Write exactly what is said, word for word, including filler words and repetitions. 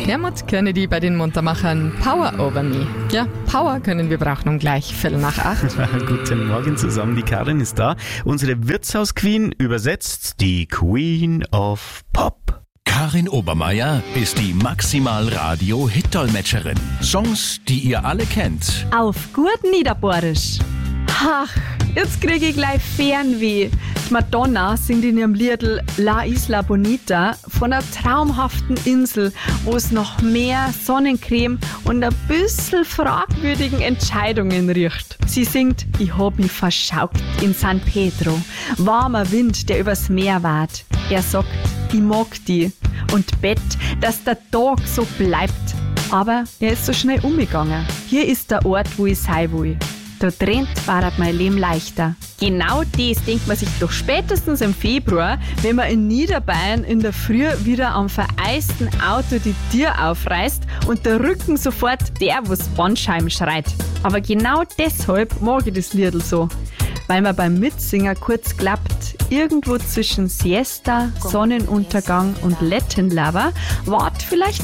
Hermod Kennedy bei den Muntermachern Power Over Me. Ja, Power können wir brauchen um gleich Viertel nach acht. Guten Morgen zusammen, die Karin ist da. Unsere Wirtshaus-Queen, übersetzt die Queen of Pop. Karin Obermeier ist die Maximal-Radio-Hit-Dolmetscherin. Songs, die ihr alle kennt. Auf gut Niederbohrisch. Ach, jetzt kriege ich gleich Fernweh. Madonna singt in ihrem Liedl La Isla Bonita von einer traumhaften Insel, wo es noch mehr Sonnencreme und ein bisschen fragwürdigen Entscheidungen riecht. Sie singt, ich hab mich verschaukt in San Pedro. Warmer Wind, der übers Meer weht. Er sagt, ich mag die und bett, dass der Tag so bleibt. Aber er ist so schnell umgegangen. Hier ist der Ort, wo ich sein will. Da drin war mein Leben leichter. Genau das denkt man sich doch spätestens im Februar, wenn man in Niederbayern in der Früh wieder am vereisten Auto die Tür aufreißt und der Rücken sofort der, wo's Bandscheiben schreit. Aber genau deshalb mag ich das Liedl so. Weil man beim Mitsingen kurz klappt, irgendwo zwischen Siesta, Sonnenuntergang und Latin Lover, wart vielleicht